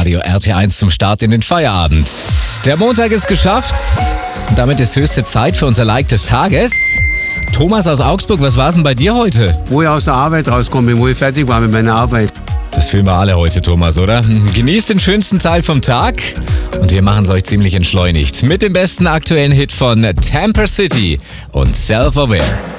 Radio RT1 zum Start in den Feierabend. Der Montag ist geschafft und damit ist höchste Zeit für unser Like des Tages. Thomas aus Augsburg, was war's denn bei dir heute? Wo ich aus der Arbeit rauskomme, wo ich fertig war mit meiner Arbeit. Das fühlen wir alle heute, Thomas, oder? Genießt den schönsten Teil vom Tag und wir machen es euch ziemlich entschleunigt mit dem besten aktuellen Hit von Tamper City und Self-Aware.